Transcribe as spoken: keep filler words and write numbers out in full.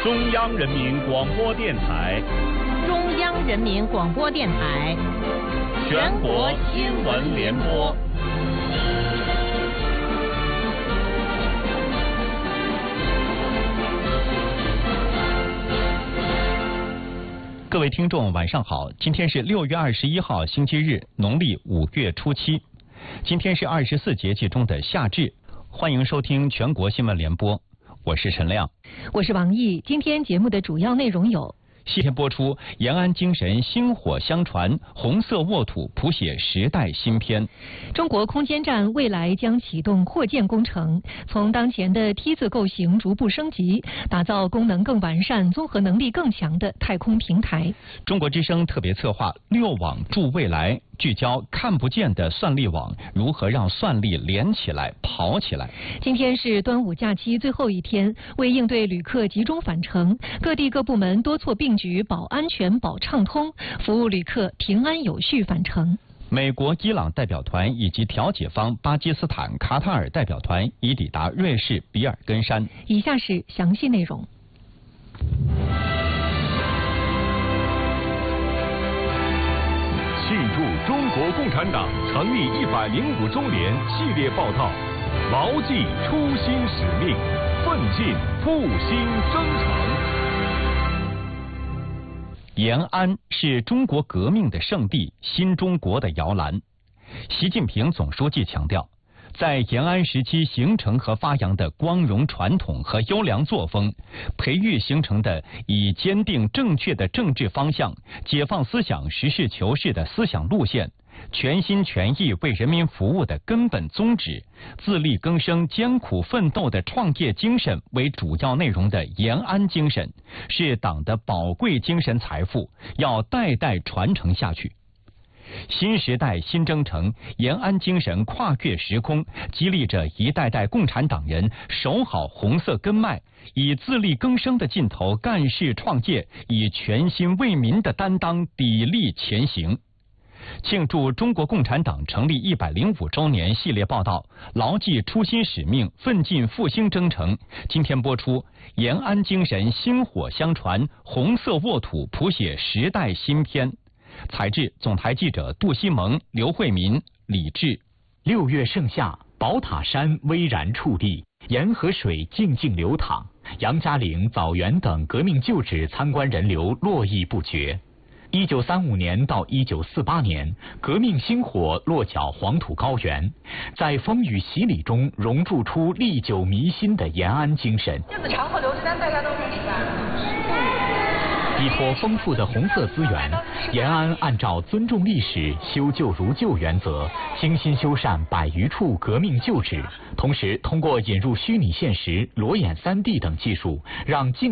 中央人民广播电台， 中央人民广播电台， 全国新闻联播。 各位听众，晚上好！今天是六月二十一号，星期日，农历五月初七。今天是二十四节气中的夏至，欢迎收听全国新闻联播，我是陈亮， 我是王毅。今天节目的主要内容有： 西天播出延安精神薪火相传，红色沃土谱写时代新篇。 中国空间站未来将启动扩建工程，从当前的梯子构型逐步升级，打造功能更完善、综合能力更强的太空平台。 中国之声特别策划六网助未来，聚焦看不见的算力网如何让算力连起来、跑起来。 今天是端午假期最后一天，为应对旅客集中返程，各地各部门多措并举，保安全、保畅通，服务旅客平安有序返程。 美国、伊朗代表团以及调解方巴基斯坦、卡塔尔代表团已抵达瑞士比尔根山。 以下是详细内容。 庆祝中国共产党成立一百零五周年系列报道，牢记初心使命，奋进复兴征程。 延安是中国革命的圣地，新中国的摇篮。习近平总书记强调，在延安时期形成和发扬的光荣传统和优良作风，培育形成的以坚定正确的政治方向、解放思想、实事求是的思想路线，全心全意为人民服务的根本宗旨，自力更生、艰苦奋斗的创业精神为主要内容的延安精神，是党的宝贵精神财富，要代代传承下去。新时代新征程，延安精神跨越时空，激励着一代代共产党人守好红色根脉，以自力更生的劲头干事创业，以全心为民的担当砥砺前行。庆祝中国共产党成立一百零五周年系列报道，牢记初心使命，奋进复兴征程。今天播出延安精神薪火相传，红色沃土谱写时代新篇。采制总台记者杜西蒙、刘慧民、李志。 六月盛夏，宝塔山巍然矗立，沿河水静静流淌，杨家岭、枣园等革命旧址参观人流络绎不绝。一九三五年到一九四八年，革命星火落脚黄土高原，在风雨洗礼中熔铸出历久弥新的延安精神。 电子长河流水单大家都认识吧？ 依托丰富的红色资源，延安按照尊重历史、修旧如旧原则，精心修缮百余处革命旧址，同时通过引入虚拟现实、裸眼 三 D 等技术，让近